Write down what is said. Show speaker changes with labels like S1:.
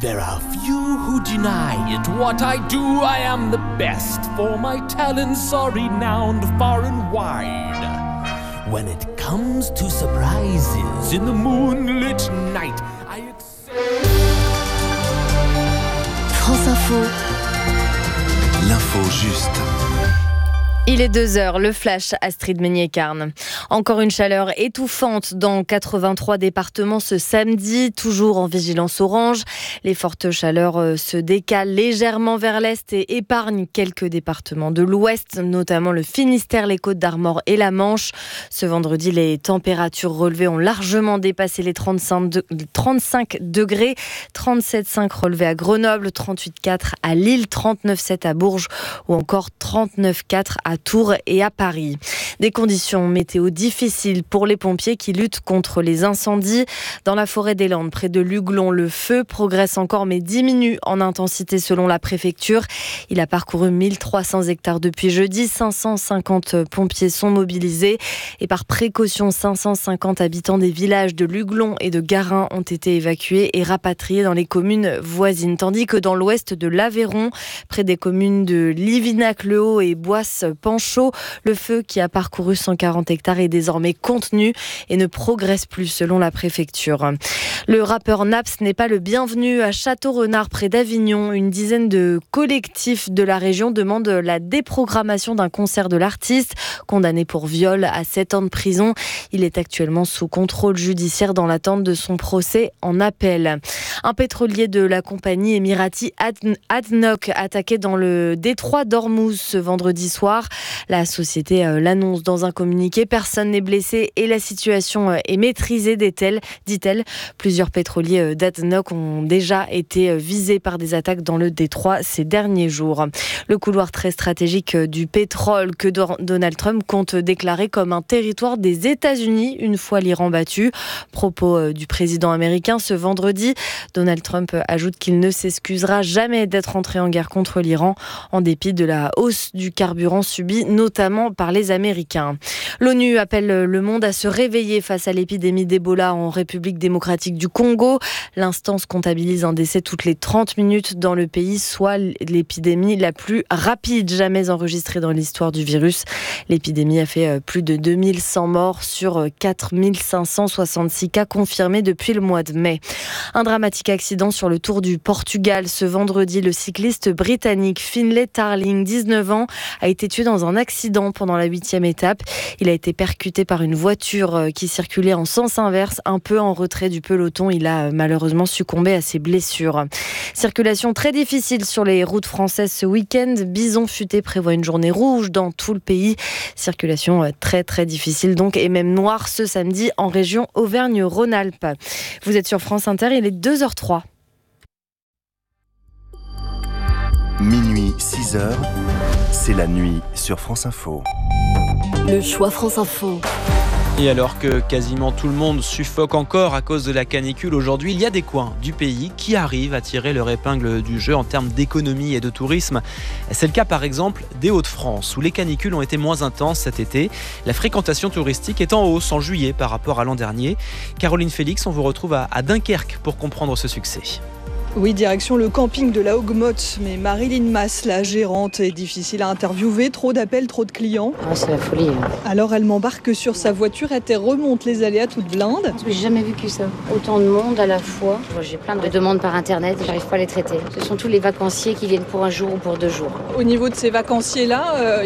S1: There are few who deny it. What I do, I am the best. For my talents are renowned far and wide. When it comes to surprises in the moonlit night, I excel.
S2: France Info.
S3: L'info juste.
S2: Il est 2h, le flash Astrid Meignet-Carne. Encore une chaleur étouffante dans 83 départements ce samedi, toujours en vigilance orange. Les fortes chaleurs se décalent légèrement vers l'est et épargnent quelques départements de l'ouest, notamment le Finistère, les Côtes-d'Armor et la Manche. Ce vendredi, les températures relevées ont largement dépassé les 35 degrés. 37,5 relevés à Grenoble, 38,4 à Lille, 39,7 à Bourges ou encore 39,4 à Tours et à Paris. Des conditions météo difficiles pour les pompiers qui luttent contre les incendies. Dans la forêt des Landes, près de Luglon, le feu progresse encore mais diminue en intensité selon la préfecture. Il a parcouru 1300 hectares depuis jeudi. 550 pompiers sont mobilisés. Et par précaution, 550 habitants des villages de Luglon et de Garin ont été évacués et rapatriés dans les communes voisines. Tandis que dans l'ouest de l'Aveyron, près des communes de Livinac-le-Haut et Boisse-Panchaud, le feu qui a parcouru 140 hectares est désormais contenu et ne progresse plus selon la préfecture. Le rappeur Naps n'est pas le bienvenu à Château-Renard près d'Avignon. Une dizaine de collectifs de la région demandent la déprogrammation d'un concert de l'artiste, condamné pour viol à 7 ans de prison. Il est actuellement sous contrôle judiciaire dans l'attente de son procès en appel. Un pétrolier de la compagnie émirati ADNOC attaqué dans le détroit d'Ormuz ce vendredi soir. La société l'annonce dans un communiqué. Personne n'est blessé et la situation est maîtrisée, dit-elle. Plusieurs pétroliers d'ADNOC ont déjà été visés par des attaques dans le détroit ces derniers jours. Le couloir très stratégique du pétrole que Donald Trump compte déclarer comme un territoire des États-Unis une fois l'Iran battu. Propos du président américain ce vendredi. Donald Trump ajoute qu'il ne s'excusera jamais d'être entré en guerre contre l'Iran en dépit de la hausse du carburant subie notamment par les Américains. L'ONU appelle le monde à se réveiller face à l'épidémie d'Ebola en République démocratique du Congo. L'instance comptabilise un décès toutes les 30 minutes dans le pays, soit l'épidémie la plus rapide jamais enregistrée dans l'histoire du virus. L'épidémie a fait plus de 2100 morts sur 4566 cas confirmés depuis le mois de mai. Un dramatique accident sur le Tour du Portugal. Ce vendredi, le cycliste britannique Finlay Tarling, 19 ans, a été tué dans un accident pendant la 8e étape. Il a été percuté par une voiture qui circulait en sens inverse, un peu en retrait du peloton. Il a malheureusement succombé à ses blessures. Circulation très difficile sur les routes françaises ce week-end. Bison Futé prévoit une journée rouge dans tout le pays. Circulation très très difficile donc et même noire ce samedi en région Auvergne-Rhône-Alpes. Vous êtes sur France Inter, il est 2h03.
S3: Minuit 6h, c'est la nuit sur France Info.
S2: Le choix France Info.
S4: Et alors que quasiment tout le monde suffoque encore à cause de la canicule aujourd'hui, il y a des coins du pays qui arrivent à tirer leur épingle du jeu en termes d'économie et de tourisme. C'est le cas par exemple des Hauts-de-France où les canicules ont été moins intenses cet été. La fréquentation touristique est en hausse en juillet par rapport à l'an dernier. Caroline Félix, on vous retrouve à Dunkerque pour comprendre ce succès.
S5: Oui, direction le camping de la Hoguemotte. Mais Marilyn Mass, la gérante, est difficile à interviewer. Trop d'appels, trop de clients.
S6: Ah, c'est la folie.
S5: Alors elle m'embarque sur sa voiturette et remonte les allées à toute blinde.
S6: J'ai jamais vu que ça. Autant de monde à la fois. J'ai plein de demandes par internet et j'arrive pas à les traiter. Ce sont tous les vacanciers qui viennent pour un jour ou pour 2 jours.
S5: Au niveau de ces vacanciers-là,